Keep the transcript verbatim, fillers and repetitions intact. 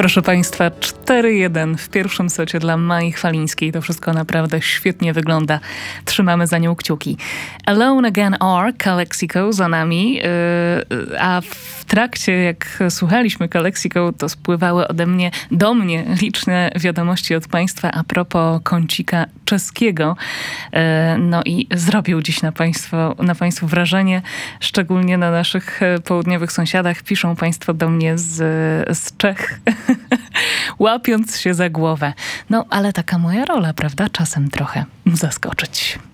Proszę Państwa, cztery jeden w pierwszym secie dla Mai Chwalińskiej. To wszystko naprawdę świetnie wygląda. Trzymamy za nią kciuki. Alone Again Are, Calexico za nami, yy, a w trakcie, jak słuchaliśmy Calexico, to spływały ode mnie, do mnie liczne wiadomości od Państwa a propos kącika czeskiego. Yy, no i zrobił dziś na Państwo, na Państwu wrażenie, szczególnie na naszych południowych sąsiadach. Piszą Państwo do mnie z, z Czech, łapiąc się za głowę. No, ale taka moja rola, prawda? Czasem trochę zaskoczyć.